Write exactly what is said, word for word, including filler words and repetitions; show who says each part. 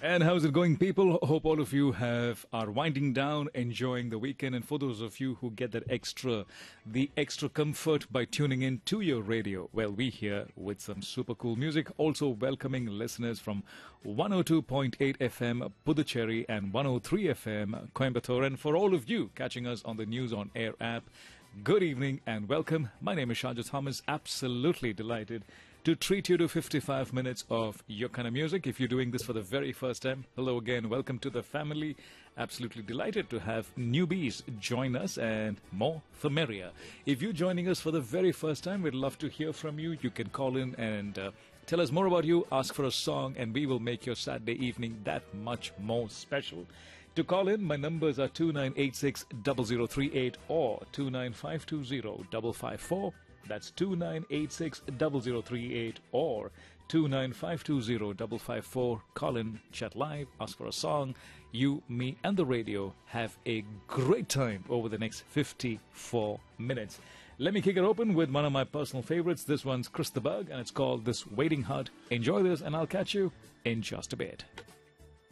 Speaker 1: And how's it going, people? Hope all of you have are winding down, enjoying the weekend. And for those of you who get that extra, the extra comfort by tuning in to your radio, well, we here with some super cool music. Also welcoming listeners from one oh two point eight F M Puducherry and one oh three F M Coimbatore. And for all of you catching us on the News on Air app, good evening and welcome. My name is Shajah Thomas. Absolutely delighted to treat you to fifty-five minutes of your kind of music. If you're doing this for the very first time, hello again. Welcome to the family. Absolutely delighted to have newbies join us, and more the merrier. If you're joining us for the very first time, we'd love to hear from you. You can call in and uh, tell us more about you, ask for a song, and we will make your Saturday evening that much more special. To call in, my numbers are two nine eight six, zero zero three eight or two nine five two zero, five five four. That's two nine eight six, zero zero three eight or two nine five two zero, five five four. Call in, chat live, ask for a song. You, me, and the radio have a great time over the next fifty-four minutes. Let me kick it open with one of my personal favorites. This one's Chris the Bug, and it's called This Waiting Hut. Enjoy this, and I'll catch you in just a bit.